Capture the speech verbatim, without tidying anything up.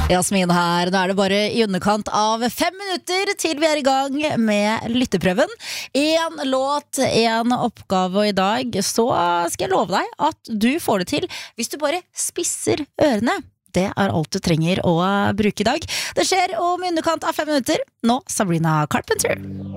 Jasmin her, nå er det bare i underkant av fem minutter til vi er i gang med lytteprøven. En låt, en oppgave, og i dag så skal jeg love deg at du får det til hvis du bare spisser ørene. Det er alt du trenger å bruke i dag. Det skjer om i underkant av fem minutter. Nå Sabrina Carpenter.